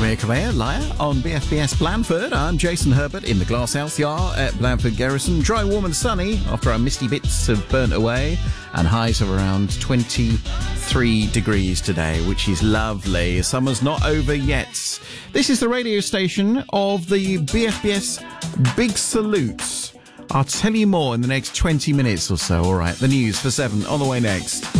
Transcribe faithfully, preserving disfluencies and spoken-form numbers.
Camille Caballero, Liar on B F B S Blandford. I'm Jason Herbert in the Glasshouse Yard at Blandford Garrison. Dry, warm and sunny after our misty bits have burnt away, and highs of around twenty-three degrees today, which is lovely. Summer's not over yet. This is the radio station of the B F B S Big Salutes. I'll tell you more in the next twenty minutes or so. All right, the news for seven on the way next.